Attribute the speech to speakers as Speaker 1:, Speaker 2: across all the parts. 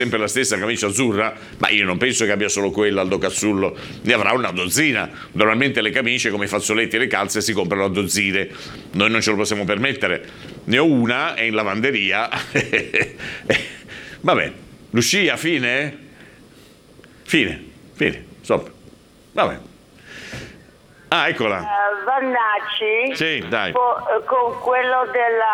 Speaker 1: sempre la stessa camicia azzurra, ma io non penso che abbia solo quella Aldo Cazzullo, ne avrà una dozzina. Normalmente le camicie, come i fazzoletti e le calze, si comprano a dozzine, noi non ce lo possiamo permettere. Ne ho una, è in lavanderia. Vabbè, Lucia, fine, stop. Vabbè. Ah, eccola.
Speaker 2: Vannacci,
Speaker 1: Sì, dai.
Speaker 2: con quello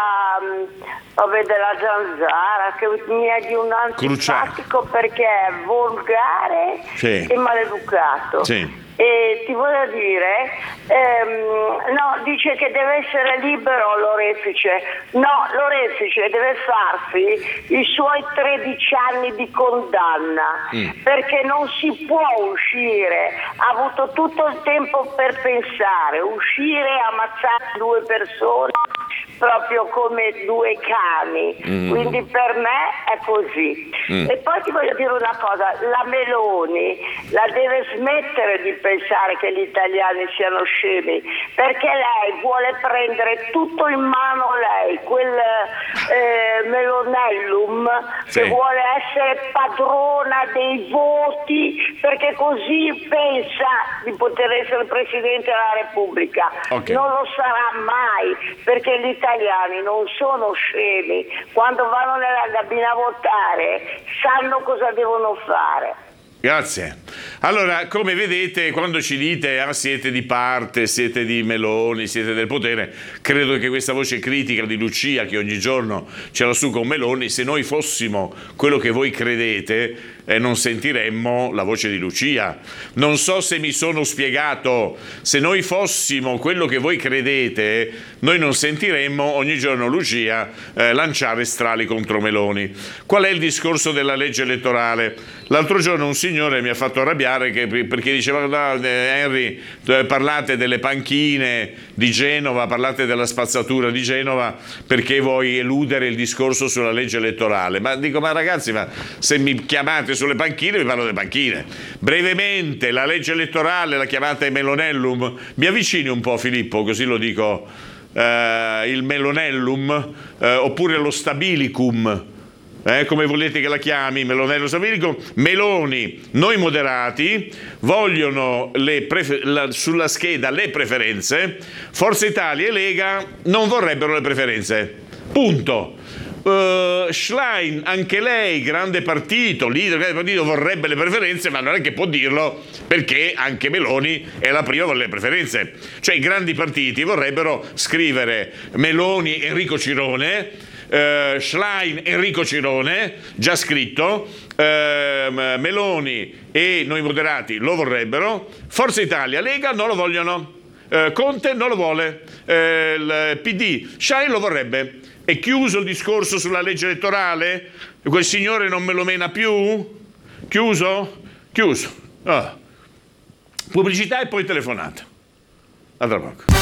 Speaker 2: della zanzara, che mi è di un antipatico perché è volgare e maleducato.
Speaker 1: Sì.
Speaker 2: E ti voglio dire, no, dice che deve essere libero Lorefice. No, Lorefice deve farsi i suoi 13 anni di condanna, perché non si può uscire, ha avuto tutto il tempo per pensare, uscire e ammazzare 2 persone proprio come 2 cani, quindi per me è così. E poi ti voglio dire una cosa, la Meloni la deve smettere di pensare che gli italiani siano scemi, perché lei vuole prendere tutto in mano lei, quel Melonellum, che vuole essere padrona dei voti, perché così pensa di poter essere Presidente della Repubblica. Non lo sarà mai, perché gli italiani non sono scemi, quando vanno nella cabina a votare sanno cosa devono fare.
Speaker 1: Grazie. Allora, come vedete, quando ci dite siete di parte, siete di Meloni, siete del potere, credo che questa voce critica di Lucia, che ogni giorno ce la su con Meloni, se noi fossimo quello che voi credete, non sentiremmo la voce di Lucia. Non so se mi sono spiegato. Se noi fossimo quello che voi credete, noi non sentiremmo ogni giorno Lucia lanciare strali contro Meloni. Qual è il discorso della legge elettorale? L'altro giorno un signore mi ha fatto arrabbiare perché diceva: Henry, parlate delle panchine di Genova, parlate della spazzatura di Genova, perché vuoi eludere il discorso sulla legge elettorale? Ma dico, ma ragazzi, ma se mi chiamate sulle panchine, vi parlo delle panchine. Brevemente, la legge elettorale la chiamate Melonellum. Mi avvicini un po', Filippo, così lo dico. Il Melonellum, oppure lo Stabilicum. Come volete che la chiami, Melonello Stabilico. Meloni, noi moderati, vogliono sulla scheda le preferenze. Forza Italia e Lega non vorrebbero le preferenze. Punto. Schlein, anche lei, grande partito, leader grande partito, vorrebbe le preferenze, ma non è che può dirlo, perché anche Meloni è la prima con le preferenze. Cioè i grandi partiti vorrebbero scrivere Meloni, Enrico Cirone, Schlein, Enrico Cirone, già scritto, Meloni e noi moderati lo vorrebbero, Forza Italia, Lega non lo vogliono, Conte non lo vuole, il PD, Schlein lo vorrebbe. È chiuso il discorso sulla legge elettorale? Quel signore non me lo mena più? Chiuso? Chiuso. Pubblicità e poi telefonata. A tra poco.